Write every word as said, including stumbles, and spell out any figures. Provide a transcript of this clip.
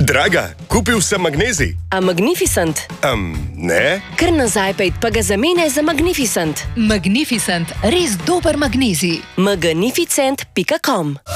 Draga, kupil sem magnezij. A Magnificent? Um, ne? Kar nazaj pejt pa ga zamene za Magnificent. Magnificent, res dober magnezij. magnificent pika com